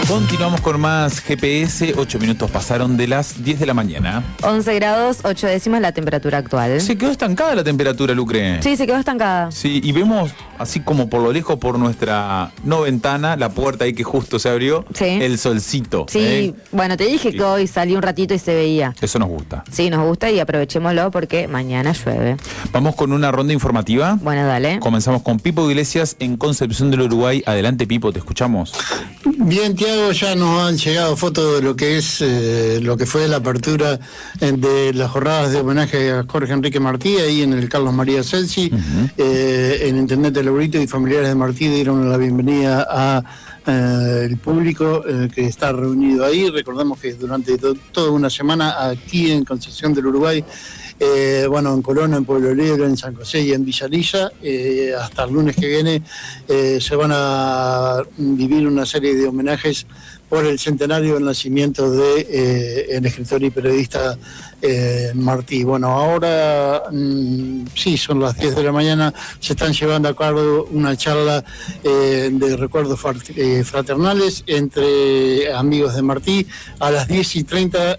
Continuamos con más GPS. 8 minutos pasaron de las 10 de la mañana. 11 grados, 8 décimas la temperatura actual. Se quedó estancada la temperatura, Lucre. Sí, se quedó estancada. Sí, y vemos así como por lo lejos, por nuestra no ventana, la puerta ahí que justo se abrió, sí, el solcito. Sí, bueno, te dije que hoy salí un ratito y se veía. Eso nos gusta. Sí, nos gusta y aprovechémoslo porque mañana llueve. Vamos con una ronda informativa. Bueno, dale. Comenzamos con Pipo Iglesias en Concepción del Uruguay. Adelante, Pipo, te escuchamos. Bien, Tiago, ya nos han llegado fotos de lo que es lo que fue la apertura de las jornadas de homenaje a Jorge Enrique Martí, ahí en el Carlos María Celsi. El intendente Laurito y familiares de Martí dieron la bienvenida a el público que está reunido ahí. Recordemos que durante toda una semana aquí en Concepción del Uruguay, en Colón, en Pueblo Libre, en San José y en Villarilla, hasta el lunes que viene se van a vivir una serie de homenajes por el centenario del nacimiento de el escritor y periodista Martí. Bueno, ahora sí, son las 10 de la mañana, se están llevando a cabo una charla de recuerdos fraternales entre amigos de Martí. A las 10:30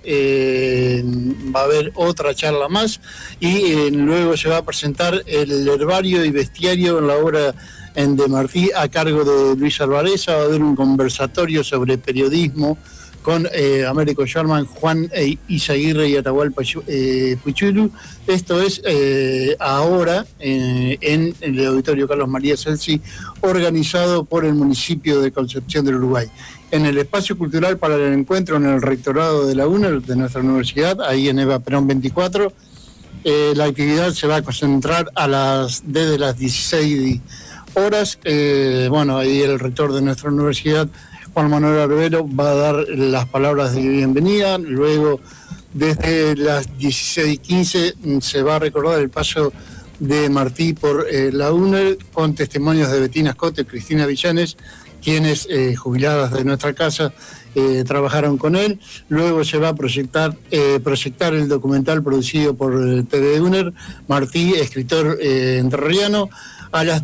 va a haber otra charla más y luego se va a presentar el herbario y bestiario en la obra de Martí a cargo de Luis Alvareza. Va a haber un conversatorio sobre periodismo con Américo Sherman, Juan Izaguirre y Atahualpa Puchulu. Esto es ahora en el Auditorio Carlos María Celsi, organizado por el municipio de Concepción del Uruguay. En el espacio cultural para el encuentro en el rectorado de la UNER, de nuestra universidad, ahí en Eva Perón 24, la actividad se va a concentrar desde las 16 horas. Ahí el rector de nuestra universidad, Juan Manuel Arbero, va a dar las palabras de bienvenida. Luego, desde las 16:15, se va a recordar el paso de Martí por la UNER con testimonios de Betina Escote y Cristina Villanes, quienes, jubiladas de nuestra casa, trabajaron con él. Luego se va a proyectar el documental producido por el TV UNER, Martí, escritor entrerriano. A las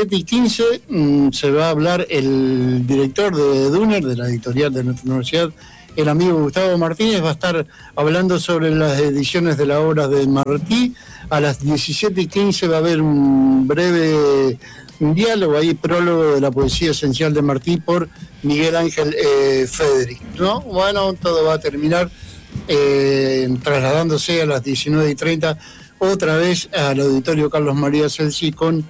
17:15 se va a hablar el director de DUNER, de la editorial de nuestra universidad, el amigo Gustavo Martínez. Va a estar hablando sobre las ediciones de la obra de Martí. A las 17:15 va a haber un breve diálogo ahí, prólogo de la poesía esencial de Martí por Miguel Ángel Federic, ¿no? Bueno, todo va a terminar trasladándose a las 19:30 otra vez al Auditorio Carlos María Celsi con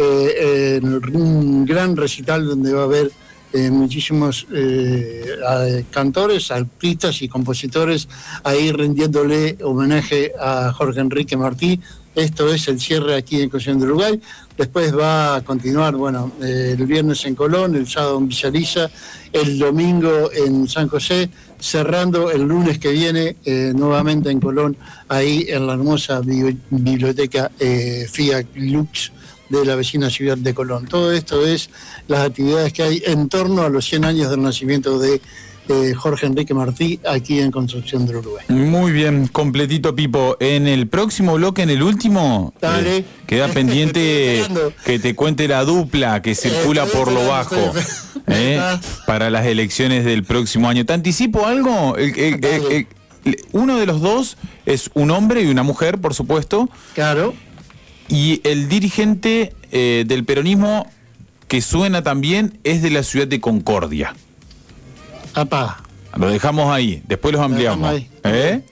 un gran recital donde va a haber muchísimos cantores, artistas y compositores ahí rindiéndole homenaje a Jorge Enrique Martí. Esto es el cierre aquí en Concepción del Uruguay. Después va a continuar, el viernes en Colón, el sábado en Villarilla, el domingo en San José, cerrando el lunes que viene nuevamente en Colón, ahí en la hermosa biblioteca FIAC Lux de la vecina ciudad de Colón. Todo esto es las actividades que hay en torno a los 100 años del nacimiento de Jorge Enrique Martí aquí en Concepción del Uruguay. Muy bien, completito, Pipo. En el próximo bloque, en el último, queda pendiente que te cuente la dupla que circula por lo bajo para las elecciones del próximo año. ¿Te anticipo algo? Uno de los dos es un hombre y una mujer, por supuesto. Claro. Y el dirigente del peronismo que suena también es de la ciudad de Concordia. Apá. Lo dejamos ahí, después los ampliamos. Bien.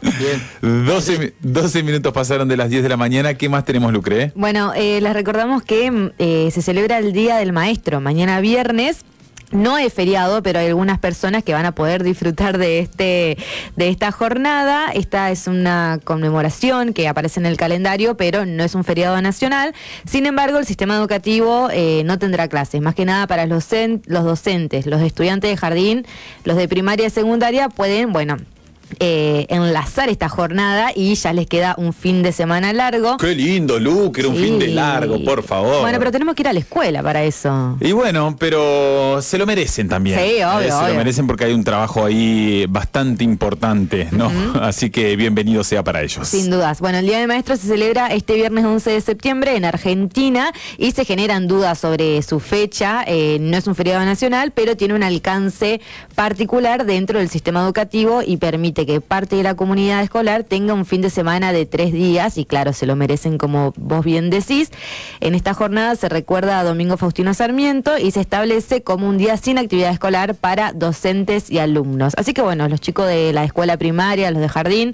12 minutos pasaron de las 10 de la mañana. ¿Qué más tenemos, Lucre? Bueno, les recordamos que se celebra el Día del Maestro, mañana viernes. No es feriado, pero hay algunas personas que van a poder disfrutar de esta jornada. Esta es una conmemoración que aparece en el calendario, pero no es un feriado nacional. Sin embargo, el sistema educativo no tendrá clases. Más que nada para los docentes, los estudiantes de jardín, los de primaria y secundaria pueden, enlazar esta jornada y ya les queda un fin de semana largo. Qué lindo, Lu, que era un fin de largo, por favor. Bueno, pero tenemos que ir a la escuela para eso. Y bueno, pero se lo merecen también. Sí, obvio, se lo merecen porque hay un trabajo ahí bastante importante, ¿no? Así que bienvenido sea para ellos. Sin dudas. Bueno, el Día del Maestro se celebra este viernes 11 de septiembre en Argentina y se generan dudas sobre su fecha. No es un feriado nacional, pero tiene un alcance particular dentro del sistema educativo y permite que parte de la comunidad escolar tenga un fin de semana de 3 días y claro, se lo merecen como vos bien decís. En esta jornada se recuerda a Domingo Faustino Sarmiento y se establece como un día sin actividad escolar para docentes y alumnos. Así que bueno, los chicos de la escuela primaria, los de jardín,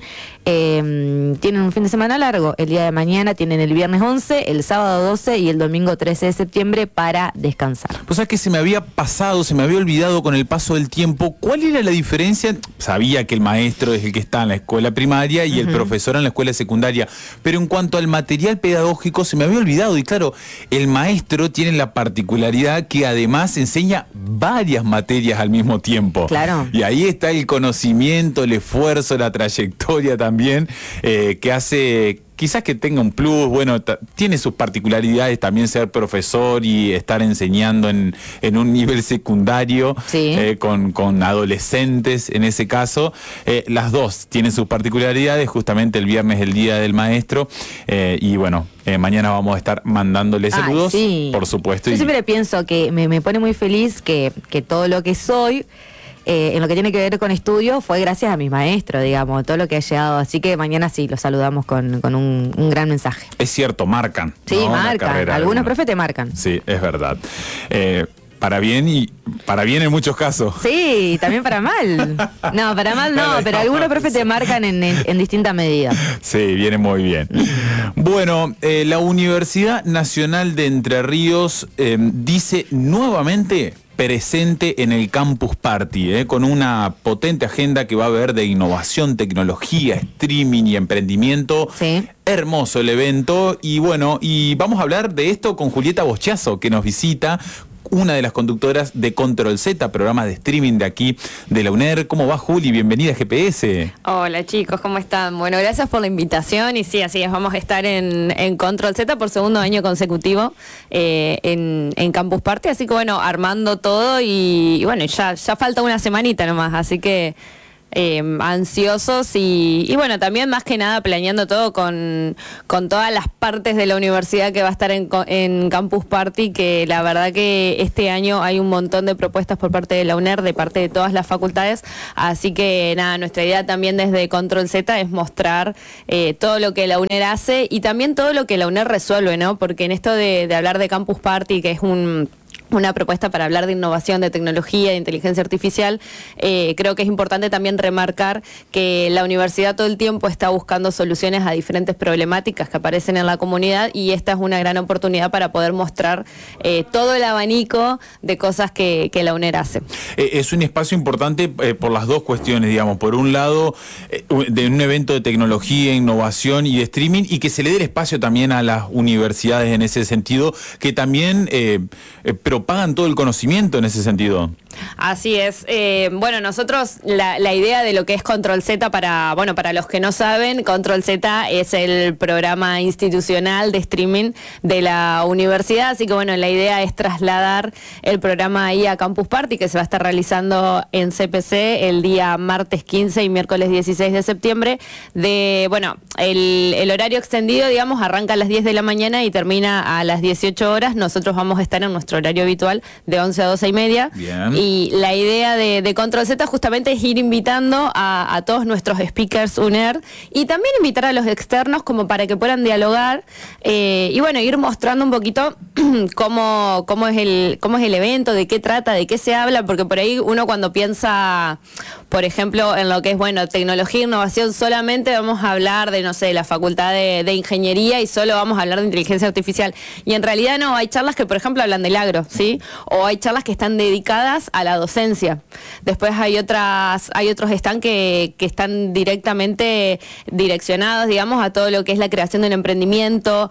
tienen un fin de semana largo. El día de mañana tienen el viernes 11, el sábado 12 y el domingo 13 de septiembre para descansar. Pues es que se me había pasado, se me había olvidado con el paso del tiempo, ¿cuál era la diferencia? Sabía que el maestro es el que está en la escuela primaria y el profesor en la escuela secundaria, pero en cuanto al material pedagógico se me había olvidado y claro, el maestro tiene la particularidad que además enseña varias materias al mismo tiempo. Claro. Y ahí está el conocimiento, el esfuerzo, la trayectoria también que hace... Quizás que tenga un plus, bueno, tiene sus particularidades también ser profesor y estar enseñando en un nivel secundario, sí. Con adolescentes en ese caso. Las dos tienen sus particularidades, justamente el viernes es el Día del Maestro y bueno, mañana vamos a estar mandándole saludos, sí. Por supuesto. Yo siempre pienso que me pone muy feliz que todo lo que soy... en lo que tiene que ver con estudios fue gracias a mis maestros, digamos, todo lo que ha llegado. Así que mañana sí, los saludamos con un gran mensaje. Es cierto, marcan. Sí, ¿no? marcan. Algunos profes te marcan. Sí, es verdad. Para bien y para bien en muchos casos. Sí, también para mal. No, para mal no, pero algunos profes te marcan en distintas medidas. Sí, viene muy bien. Bueno, la Universidad Nacional de Entre Ríos dice nuevamente presente en el Campus Party, con una potente agenda que va a haber de innovación, tecnología, streaming y emprendimiento. Sí. Hermoso el evento y bueno, y vamos a hablar de esto con Julieta Boschiazo, que nos visita, una de las conductoras de Control Z, programa de streaming de aquí, de la UNER. ¿Cómo va, Juli? Bienvenida a GPS. Hola, chicos, ¿cómo están? Bueno, gracias por la invitación y sí, así es, vamos a estar en Control Z por segundo año consecutivo en Campus Party, así que bueno, armando todo y bueno, ya falta una semanita nomás, así que... ansiosos y bueno, también más que nada planeando todo con todas las partes de la universidad que va a estar en Campus Party, que la verdad que este año hay un montón de propuestas por parte de la UNER, de parte de todas las facultades, así que nada, nuestra idea también desde Control Z es mostrar todo lo que la UNER hace y también todo lo que la UNER resuelve, ¿no? Porque en esto de hablar de Campus Party, que es una propuesta para hablar de innovación, de tecnología, de inteligencia artificial, creo que es importante también remarcar que la universidad todo el tiempo está buscando soluciones a diferentes problemáticas que aparecen en la comunidad y esta es una gran oportunidad para poder mostrar todo el abanico de cosas que la UNER hace. Es un espacio importante por las dos cuestiones, digamos. Por un lado, de un evento de tecnología, innovación y de streaming, y que se le dé el espacio también a las universidades en ese sentido, que también propagan todo el conocimiento en ese sentido. Así es. Bueno, nosotros la idea de lo que es Control Z para los que no saben, Control Z es el programa institucional de streaming de la universidad, así que bueno, la idea es trasladar el programa ahí a Campus Party, que se va a estar realizando en CPC el día martes 15 y miércoles 16 de septiembre. El horario extendido, digamos, arranca a las 10 de la mañana y termina a las 18 horas. Nosotros vamos a estar en nuestro horario habitual de 11 a 12 y media. Bien. Y la idea de Control Z justamente es ir invitando a todos nuestros speakers UNER y también invitar a los externos como para que puedan dialogar y bueno, ir mostrando un poquito cómo es el evento, de qué trata, de qué se habla, porque por ahí uno cuando piensa, por ejemplo, en lo que es, bueno, tecnología e innovación, solamente vamos a hablar de, no sé, la facultad de ingeniería y solo vamos a hablar de inteligencia artificial. Y en realidad no, hay charlas que, por ejemplo, hablan del agro, ¿sí? O hay charlas que están dedicadas a la la docencia. Después hay otros stands que están directamente direccionados, digamos, a todo lo que es la creación de un emprendimiento,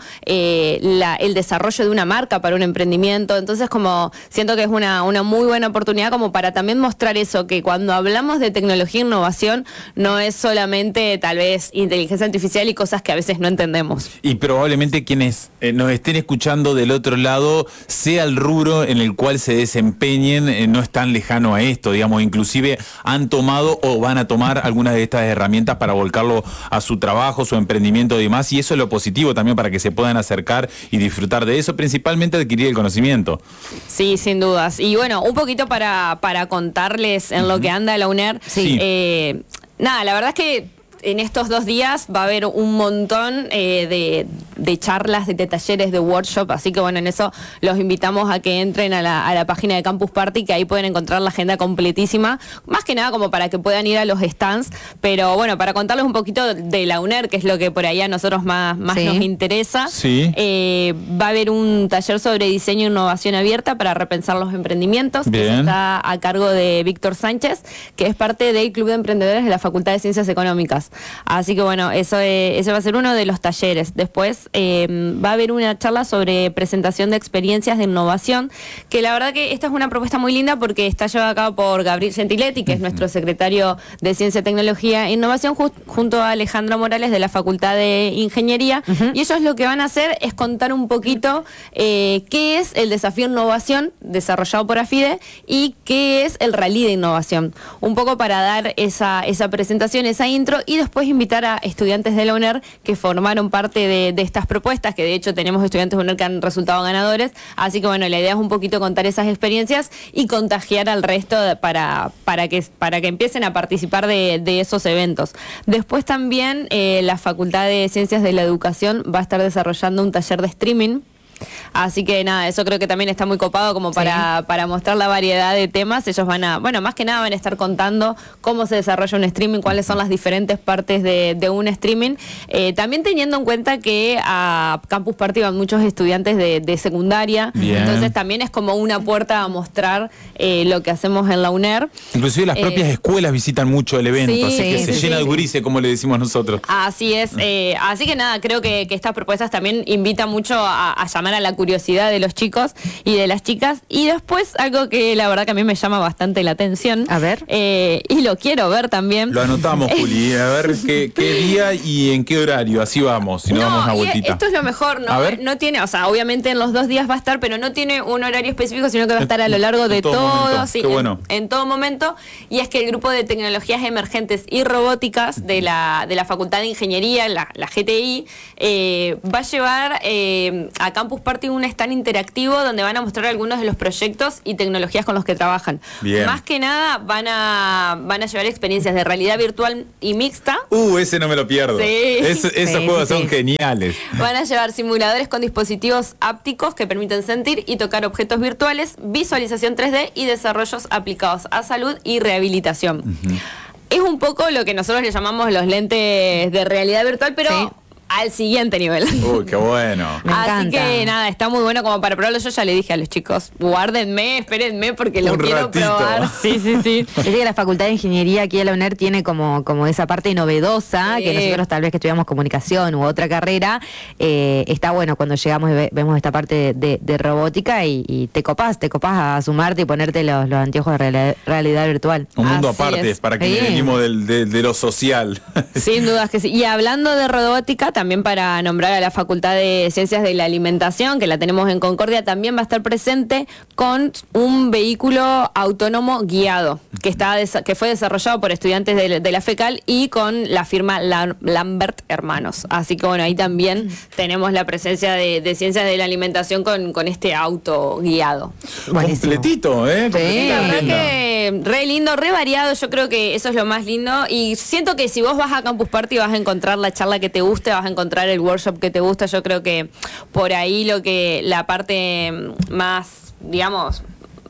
el desarrollo de una marca para un emprendimiento. Entonces, como siento que es una muy buena oportunidad como para también mostrar eso, que cuando hablamos de tecnología e innovación no es solamente tal vez inteligencia artificial y cosas que a veces no entendemos. Y probablemente quienes nos estén escuchando del otro lado, sea el rubro en el cual se desempeñen, no es tan lejano a esto, digamos, inclusive han tomado o van a tomar algunas de estas herramientas para volcarlo a su trabajo, su emprendimiento y demás, y eso es lo positivo también para que se puedan acercar y disfrutar de eso, principalmente adquirir el conocimiento. Sí, sin dudas. Y bueno, un poquito para contarles en lo que anda la UNER. Sí. Nada, la verdad es que en estos 2 días va a haber un montón de charlas, de talleres, de workshop, así que bueno, en eso los invitamos a que entren a la página de Campus Party, que ahí pueden encontrar la agenda completísima, más que nada como para que puedan ir a los stands, pero bueno, para contarles un poquito de la UNER, que es lo que por ahí a nosotros más sí. nos interesa. Sí. Va a haber un taller sobre diseño e innovación abierta para repensar los emprendimientos. Bien. Que está a cargo de Víctor Sánchez, que es parte del Club de Emprendedores de la Facultad de Ciencias Económicas. Así que bueno, ese va a ser uno de los talleres. Después va a haber una charla sobre presentación de experiencias de innovación, que la verdad que esta es una propuesta muy linda porque está llevada a cabo por Gabriel Gentiletti, que es nuestro secretario de Ciencia, Tecnología e Innovación, junto a Alejandro Morales de la Facultad de Ingeniería. Y ellos lo que van a hacer es contar un poquito qué es el desafío innovación desarrollado por AFIDE y qué es el rally de innovación. Un poco para dar esa presentación, esa intro, y después invitar a estudiantes de la UNER que formaron parte de estas propuestas, que de hecho tenemos estudiantes de UNER que han resultado ganadores, así que bueno, la idea es un poquito contar esas experiencias y contagiar al resto para que empiecen a participar de esos eventos. Después también la Facultad de Ciencias de la Educación va a estar desarrollando un taller de streaming. Así que nada, eso creo que también está muy copado como para mostrar la variedad de temas. Ellos van a, bueno, más que nada van a estar contando cómo se desarrolla un streaming, cuáles son las diferentes partes de un streaming. También teniendo en cuenta que a Campus Party van muchos estudiantes de secundaria. Bien. Entonces también es como una puerta a mostrar lo que hacemos en la UNER. Inclusive las propias escuelas visitan mucho el evento, sí, así que sí, se sí, llena de sí. gurises, como le decimos nosotros. Así es. Así que nada, creo que estas propuestas también invitan mucho a llamar a la curiosidad de los chicos y de las chicas. Y después algo que la verdad que a mí me llama bastante la atención. A ver. Y lo quiero ver también. Lo anotamos, Juli, a ver qué día y en qué horario, así vamos, si no damos una vueltita. Esto es lo mejor, A ver. no tiene, o sea, obviamente en los 2 días va a estar, pero no tiene un horario específico, sino que va a estar a lo largo de todo momento. sí, Qué bueno. en todo momento. Y es que el grupo de tecnologías emergentes y robóticas de la Facultad de Ingeniería, la GTI, va a llevar a Campus Party un stand interactivo donde van a mostrar algunos de los proyectos y tecnologías con los que trabajan. Bien. Más que nada van a llevar experiencias de realidad virtual y mixta. Ese no me lo pierdo. Sí. Esos juegos son geniales. Van a llevar simuladores con dispositivos ápticos que permiten sentir y tocar objetos virtuales, visualización 3D y desarrollos aplicados a salud y rehabilitación. Es un poco lo que nosotros le llamamos los lentes de realidad virtual, pero Sí. al siguiente nivel. Uy, qué bueno. Me Así encanta. que nada, está muy bueno como para probarlo. Yo ya le dije a los chicos, guárdenme, espérenme porque lo Un quiero ratito. probar. Sí. Es que la Facultad de Ingeniería aquí a la UNER tiene como esa parte novedosa, Sí. que nosotros tal vez que estudiamos comunicación u otra carrera, está bueno cuando llegamos y vemos esta parte de robótica y te copás a sumarte y ponerte los anteojos de realidad virtual. Un mundo Así aparte, es. para quienes Sí. venimos de lo social. Sin dudas que sí. Y hablando de robótica, también para nombrar a la Facultad de Ciencias de la Alimentación, que la tenemos en Concordia, también va a estar presente con un vehículo autónomo guiado, que fue desarrollado por estudiantes de la FECAL y con la firma Lambert Hermanos. Así que bueno, ahí también tenemos la presencia de Ciencias de la Alimentación con este auto guiado. Buenísimo. Completito, ¿eh? Sí. La verdad Agenda. que re lindo, re variado, yo creo que eso es lo más lindo y siento que si vos vas a Campus Party vas a encontrar la charla que te guste, vas a encontrar el workshop que te gusta. Yo creo que por ahí la parte más, digamos,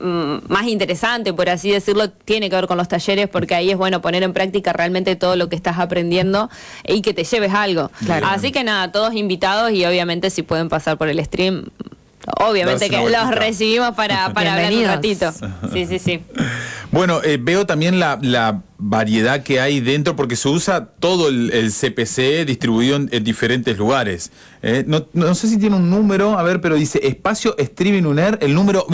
más interesante, por así decirlo, tiene que ver con los talleres, porque ahí es bueno poner en práctica realmente todo lo que estás aprendiendo y que te lleves algo. Claro. Así que nada, todos invitados y obviamente si pueden pasar por el stream, obviamente que los recibimos para hablar un ratito. Sí. Bueno, veo también la variedad que hay dentro, porque se usa todo el CPC distribuido en diferentes lugares. No sé si tiene un número, a ver, pero dice Espacio Streaming UNER, el número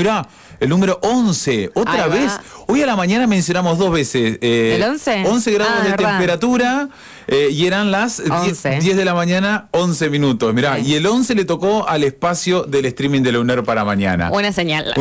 11, otra vez. Hoy a la mañana mencionamos 2 veces. ¿El 11? 11 grados de temperatura, y eran las 10 de la mañana, 11 minutos. Mirá, y el 11 le tocó al espacio del streaming de la UNER para mañana. Una señal.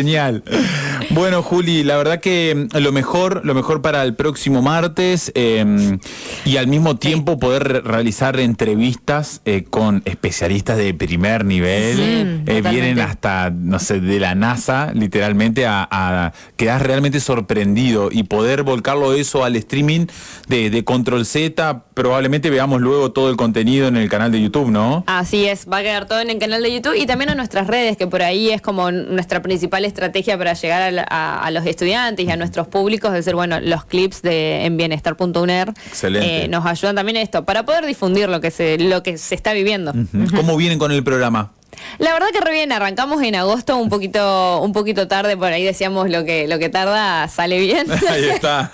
Bueno, Juli, la verdad que lo mejor para el próximo martes, y al mismo tiempo poder realizar entrevistas con especialistas de primer nivel. Vienen hasta, no sé, de la NASA, literalmente, a quedar realmente sorprendido, y poder volcarlo eso al streaming de Control Z. Probablemente veamos luego todo el contenido en el canal de YouTube, ¿no? Así es, va a quedar todo en el canal de YouTube y también en nuestras redes, que por ahí es como nuestra principal estrategia para llegar a los estudiantes y a nuestros públicos. Es decir, bueno, los clips en bienestar.uner nos ayudan también a esto, para poder difundir lo que se está viviendo. ¿Cómo vienen con el programa? La verdad que re bien, arrancamos en agosto un poquito tarde, por ahí decíamos lo que tarda sale bien. Ahí está.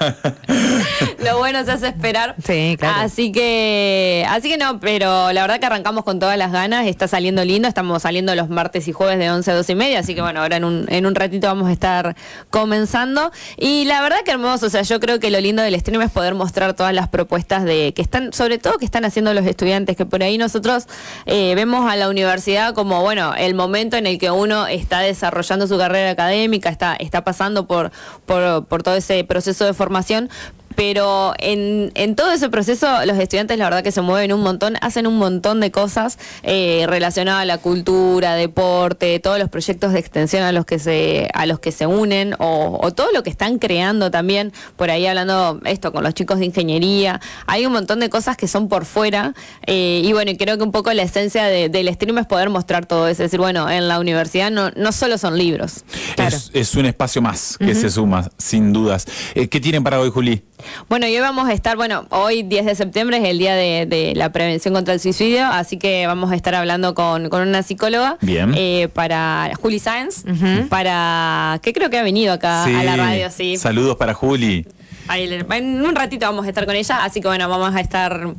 Lo bueno se hace esperar. Sí, claro. Así que no, pero la verdad que arrancamos con todas las ganas, está saliendo lindo, estamos saliendo los martes y jueves de 11 a 12 y media, así que bueno, ahora en un ratito vamos a estar comenzando. Y la verdad que hermoso, o sea, yo creo que lo lindo del stream es poder mostrar todas las propuestas sobre todo que están haciendo los estudiantes, que por ahí nosotros vemos a la universidad como, bueno, el momento en el que uno está desarrollando su carrera académica, está pasando por todo ese proceso de formación. Pero en todo ese proceso los estudiantes la verdad que se mueven un montón, hacen un montón de cosas relacionadas a la cultura, deporte, todos los proyectos de extensión a los que se unen, o todo lo que están creando también, por ahí hablando esto con los chicos de ingeniería. Hay un montón de cosas que son por fuera, y bueno, creo que un poco la esencia del stream es poder mostrar todo eso. Es decir, bueno, en la universidad no solo son libros. Claro. Es un espacio más que se suma, sin dudas. ¿Qué tienen para hoy, Juli? Bueno, y hoy vamos a estar, hoy 10 de septiembre es el día de la prevención contra el suicidio, así que vamos a estar hablando con una psicóloga. Bien. Para Juli Sáenz, que creo que ha venido acá a la radio, sí. Saludos para Juli. En un ratito vamos a estar con ella, así que bueno, vamos a estar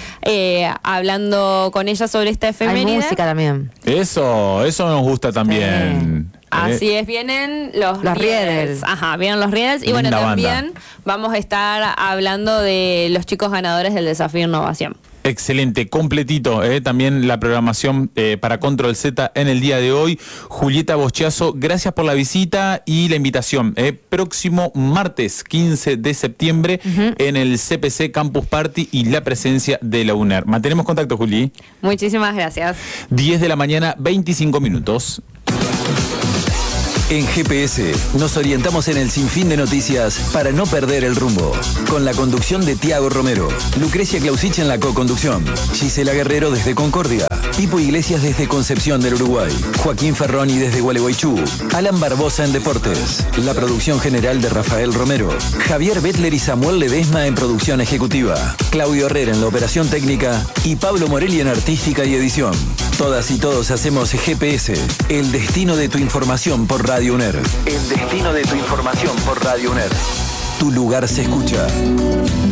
hablando con ella sobre esta efeméride. Hay música también. Eso nos gusta también. Así es, vienen los Riedels. Ajá, vienen los Riedels. Y bueno, también vamos a estar hablando de los chicos ganadores del desafío Innovación. Excelente, completito, también la programación para Control Z en el día de hoy. Julieta Boschiazo, gracias por la visita y la invitación. Próximo martes 15 de septiembre en el CPC Campus Party y la presencia de la UNER. Mantenemos contacto, Juli. Muchísimas gracias. 10 de la mañana, 25 minutos. En GPS nos orientamos en el sinfín de noticias para no perder el rumbo. Con la conducción de Tiago Romero, Lucrecia Clausich en la co-conducción, Gisela Guerrero desde Concordia, Pipo Iglesias desde Concepción del Uruguay, Joaquín Ferroni desde Gualeguaychú, Alan Barbosa en Deportes, la producción general de Rafael Romero, Javier Bettler y Samuel Ledesma en producción ejecutiva, Claudio Herrera en la operación técnica y Pablo Morelli en artística y edición. Todas y todos hacemos GPS, el destino de tu información por Radio UNER. El destino de tu información por Radio UNER. Tu lugar se escucha.